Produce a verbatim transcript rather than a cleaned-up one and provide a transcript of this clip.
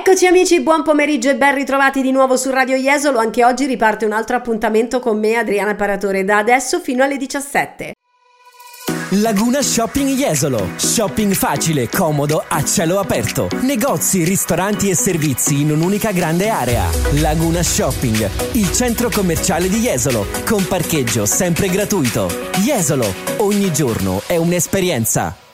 Eccoci amici, buon pomeriggio e ben ritrovati di nuovo su Radio Jesolo. Anche oggi riparte un altro appuntamento con me, Adriana Paratore, da adesso fino alle diciassette. Laguna Shopping Jesolo. Shopping facile, comodo, a cielo aperto. Negozi, ristoranti e servizi in un'unica grande area. Laguna Shopping, il centro commerciale di Jesolo, con parcheggio sempre gratuito. Jesolo, ogni giorno è un'esperienza.